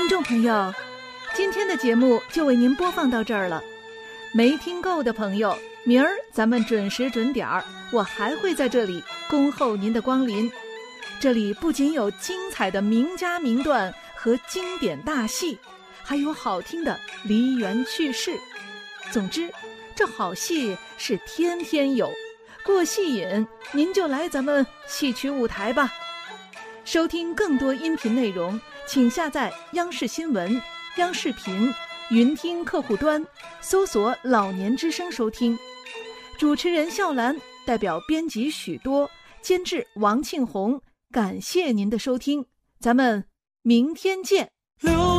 众朋友，今天的节目就为您播放到这儿了。没听够的朋友，明儿咱们准时准点儿，我还会在这里恭候您的光临。这里不仅有精彩的名家名段和经典大戏，还有好听的梨园趣事。总之，这好戏是天天有，过戏瘾您就来咱们戏曲舞台吧。收听更多音频内容，请下载央视新闻、央视频云听客户端，搜索老年之声收听。主持人笑兰代表编辑许多，监制王庆红，感谢您的收听，咱们明天见。